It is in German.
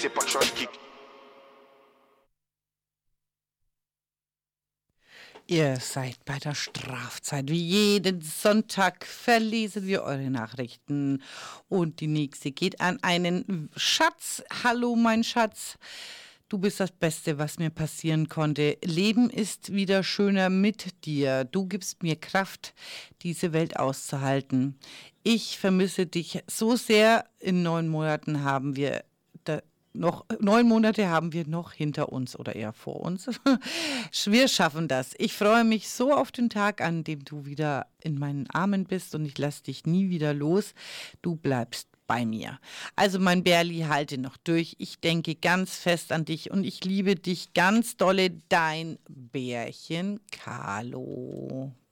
c'est pas que je kick. Ihr seid bei der Strafzeit. Wie jeden Sonntag verlesen wir eure Nachrichten. Und die nächste geht an einen Schatz. Hallo, mein Schatz. Du bist das Beste, was mir passieren konnte. Leben ist wieder schöner mit dir. Du gibst mir Kraft, diese Welt auszuhalten. Ich vermisse dich so sehr. In 9 Monaten haben wir noch 9 Monate haben wir noch hinter uns oder eher vor uns. Wir schaffen das. Ich freue mich so auf den Tag, an dem du wieder in meinen Armen bist und ich lasse dich nie wieder los. Du bleibst bei mir. Also mein Bärli, halte noch durch. Ich denke ganz fest an dich und ich liebe dich ganz dolle. Dein Bärchen Carlo.